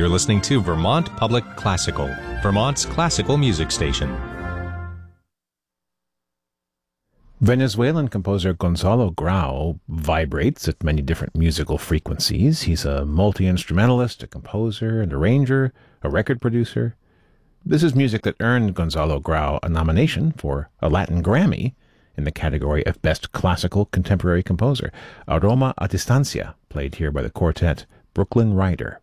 You're listening to Vermont Public Classical, Vermont's classical music station. Venezuelan composer Gonzalo Grau vibrates at many different musical frequencies. He's a multi-instrumentalist, a composer and arranger, a record producer. This is music that earned Gonzalo Grau a nomination for a Latin Grammy in the category of Best Classical Contemporary Composer. Aroma a Distancia, played here by the quartet Brooklyn Rider.